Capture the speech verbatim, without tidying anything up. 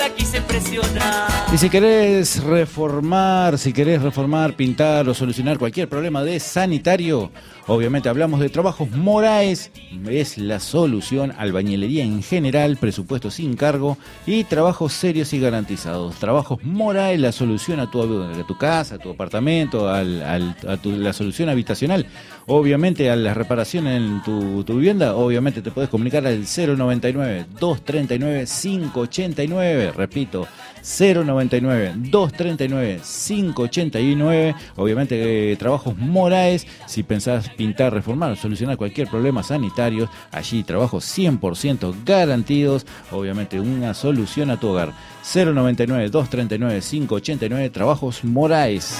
Aquí se presiona. Y si querés reformar, si querés reformar, pintar o solucionar cualquier problema de sanitario, obviamente hablamos de Trabajos Moraes, es la solución. Albañilería en general, presupuesto sin cargo y trabajos serios y garantizados. Trabajos Moraes, la solución a tu, a tu casa, a tu apartamento, al, al, a tu, la solución habitacional. Obviamente a la reparación en tu, tu vivienda, obviamente te puedes comunicar al cero noventa y nueve, dos treinta y nueve, cinco ochenta y nueve, repito, cero noventa y nueve, dos treinta y nueve, cinco ochenta y nueve. Obviamente eh, Trabajos Moraes, si pensás pintar, reformar o solucionar cualquier problema sanitario, allí trabajos cien por ciento garantidos, obviamente una solución a tu hogar. Cero noventa y nueve, dos treinta y nueve, cinco ochenta y nueve, Trabajos Moraes.